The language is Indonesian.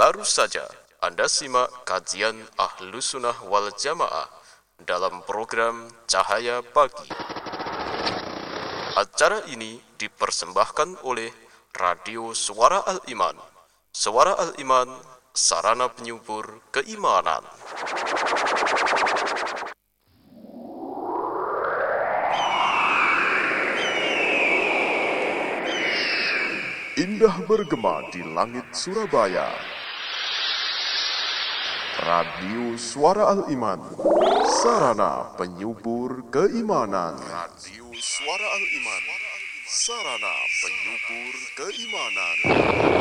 Baru saja Anda simak kajian Ahlus Sunnah wal Jamaah dalam program Cahaya Pagi. Acara ini dipersembahkan oleh Radio Suara Al-Iman. Suara Al-Iman, sarana penyubur keimanan. Indah bergema di langit Surabaya. Radio Suara Al-Iman, sarana penyubur keimanan. Radio Suara Al-Iman, sarana penyubur keimanan.